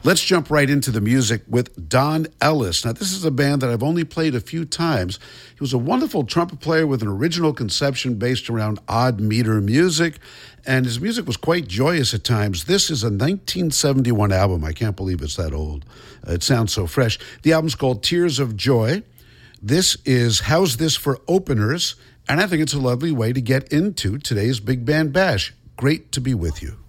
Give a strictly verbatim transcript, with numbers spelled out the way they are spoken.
Let's jump right into the music with Don Ellis. Now, this is a band that I've only played a few times. He was a wonderful trumpet player with an original conception based around odd meter music, and his music was quite joyous at times. This is a nineteen seventy-one album. I can't believe it's that old. Uh, it sounds so fresh. The album's called Tears of Joy. This is How's This for Openers, and I think it's a lovely way to get into today's Big Band Bash. Great to be with you.